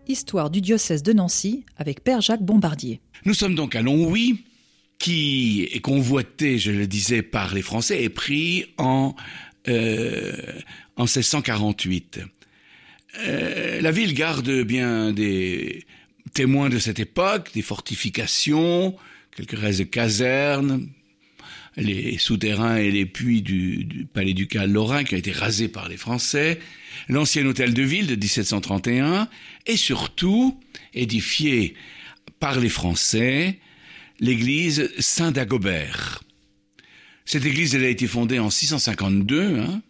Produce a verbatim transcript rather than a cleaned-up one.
Histoire du diocèse de Nancy avec Père Jacques Bombardier. Nous sommes donc à Longwy, qui est convoité, je le disais, par les Français et pris en, euh, en seize cent quarante-huit. Euh, la ville garde bien des témoins de cette époque, des fortifications, quelques restes de casernes, les souterrains et les puits du, du palais ducal lorrain qui ont été rasés par les Français, l'ancien hôtel de ville de dix-sept cent trente et un, et surtout, édifié par les Français, l'église Saint-Dagobert. Cette église, elle a été fondée en six cent cinquante-deux, hein,